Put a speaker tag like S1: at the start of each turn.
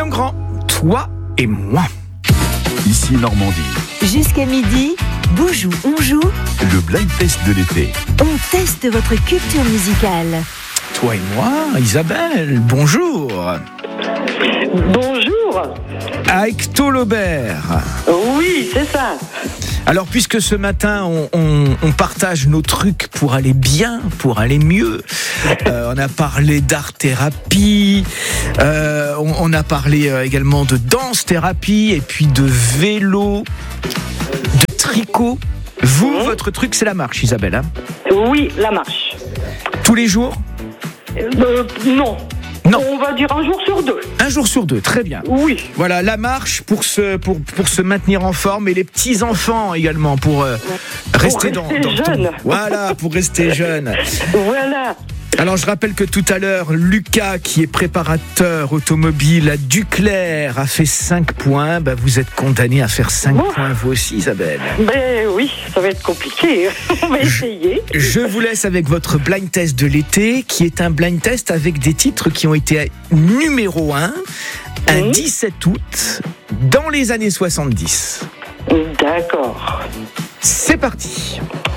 S1: grand, toi et moi.
S2: Ici Normandie,
S3: Jusqu'à midi, Boujou, on joue,
S2: le blind test de l'été.
S3: on teste votre culture musicale.
S1: Toi et moi, Isabelle, bonjour.
S4: Bonjour.
S1: Avec Tolobert.
S4: Oui, c'est ça.
S1: Alors, puisque ce matin, on partage nos trucs pour aller bien, pour aller mieux, on a parlé d'art-thérapie, on a parlé également de danse-thérapie, et puis de vélo, de tricot. Vous, votre truc, c'est la marche, Isabelle, hein ?
S4: Oui, la marche.
S1: Tous les jours ?
S4: Non.
S1: Non.
S4: On va dire un jour sur deux.
S1: Un jour sur deux, très bien.
S4: Oui.
S1: Voilà, la marche pour se maintenir en forme, et les petits-enfants également pour rester dans
S4: jeune.
S1: Voilà, pour rester jeune.
S4: Voilà.
S1: Alors je rappelle que tout à l'heure, Lucas, qui est préparateur automobile à Duclair, a fait 5 points. Vous êtes condamné à faire 5 points vous aussi, Isabelle.
S4: Ben oui, ça va être compliqué. On va essayer.
S1: Je vous laisse avec votre blind test de l'été, qui est un blind test avec des titres qui ont été numéro 1 un 17 août dans les années 70.
S4: D'accord.
S1: C'est parti.